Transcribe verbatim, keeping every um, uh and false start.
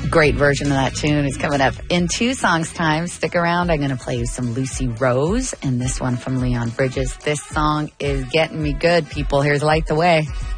Great version of that tune is coming up in two songs' time. Stick around. I'm going to play you some Lucy Rose and this one from Leon Bridges. This song is getting me good, people. Here's Light the Way.